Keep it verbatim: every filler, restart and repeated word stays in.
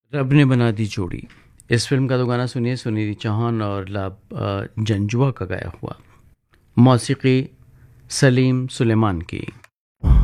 रब ने बना दी जोड़ी, इस फिल्म का तो गाना सुनिए सुनिधि चौहान और लाभ अ, जंजुआ का गाया हुआ, मौसीकी सलीम सुलेमान की।